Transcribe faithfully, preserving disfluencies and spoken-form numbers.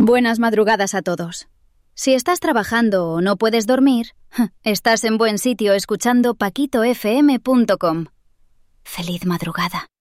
Buenas madrugadas a todos. Si estás trabajando o no puedes dormir, estás en buen sitio escuchando paquito f m punto com. Feliz madrugada.